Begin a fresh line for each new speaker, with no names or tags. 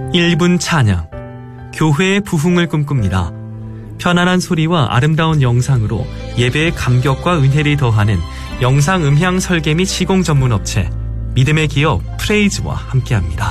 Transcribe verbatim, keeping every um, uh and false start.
일 분 찬양, 교회의 부흥을 꿈꿉니다. 편안한 소리와 아름다운 영상으로 예배의 감격과 은혜를 더하는 영상 음향 설계 및 시공 전문 업체 믿음의 기업 프레이즈와 함께합니다.